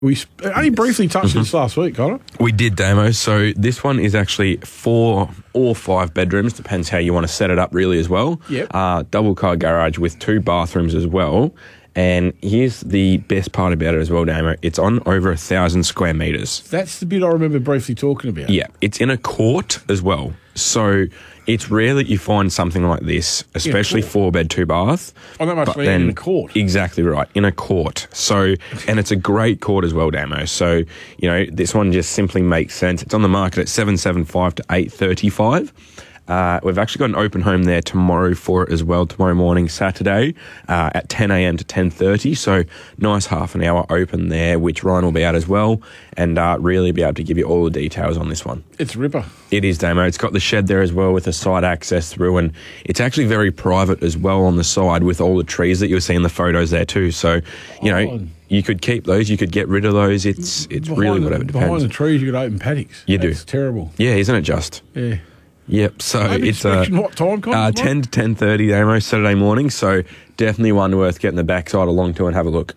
We only briefly touched this last week, Connor. We did, Damo. So this one is actually 4 or 5 bedrooms, depends how you want to set it up really as well. Yep. Double car garage with 2 bathrooms as well. And here's the best part about it as well, Damo. It's on over 1,000 square metres. That's the bit I remember briefly talking about. Yeah, it's in a court as well. So it's rare that you find something like this, especially 4-bed, 2-bath. Oh, that must be in a court. Exactly right, in a court. So, and it's a great court as well, Damo. So, you know, this one just simply makes sense. It's on the market at 775 to 835. We've actually got an open home there tomorrow for it as well, tomorrow morning, Saturday, at 10 a.m. to 10:30. So nice half an hour open there, which Ryan will be out as well, and really be able to give you all the details on this one. It's a ripper. It is, Damo. It's got the shed there as well with the side access through, and it's actually very private as well on the side with all the trees that you'll see in the photos there too. So, you know, you could keep those, you could get rid of those. It's really whatever depends. Behind the trees, you got open paddocks. You do. It's terrible. Yeah, isn't it just? Yeah. Yep, so Maybe it's what time, Connor? 10 to 10:30, Damo, Saturday morning, so definitely one worth getting the backside along to and have a look.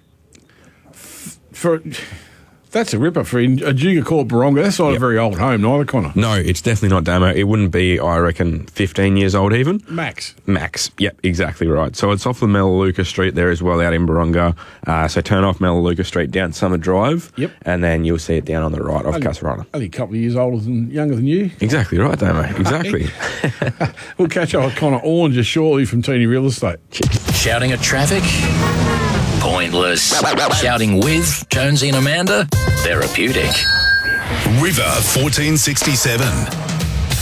That's a ripper for a Juga Court Baronga. That's not a very old home neither, Connor. No, it's definitely not, Damo. It wouldn't be, I reckon, 15 years old even. Max. Yep, exactly right. So it's off the Melaleuca Street there as well, out in Baronga. So turn off Melaleuca Street down Summer Drive. Yep. And then you'll see it down on the right off Casarana. Only a couple of years younger than you. Exactly right, Damo. Exactly. We'll catch up with Connor Orn just shortly from Teeny Real Estate. Shouting at traffic? Pointless. Shouting with Jonesy and Amanda? Therapeutic. River 1467.